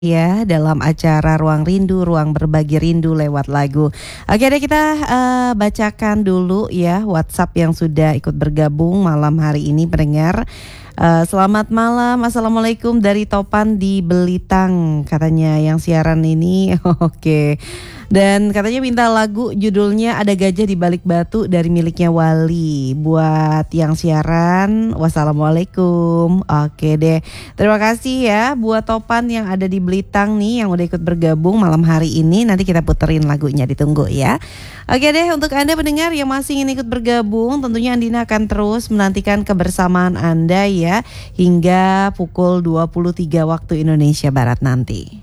Ya, dalam acara Ruang Rindu, ruang berbagi rindu lewat lagu. Oke deh kita bacakan dulu ya WhatsApp yang sudah ikut bergabung malam hari ini pendengar. Selamat malam, Assalamualaikum dari Topan di Belitang katanya yang siaran ini. Oke. Dan katanya minta lagu judulnya Ada Gajah di Balik Batu dari miliknya Wali. Buat yang siaran, wassalamualaikum. Oke deh. Terima kasih ya buat Topan yang ada di Belitang nih yang udah ikut bergabung malam hari ini. Nanti kita puterin lagunya, ditunggu ya. Oke deh, untuk Anda pendengar yang masih ingin ikut bergabung, tentunya Andina akan terus menantikan kebersamaan Anda ya hingga pukul 23 waktu Indonesia Barat nanti.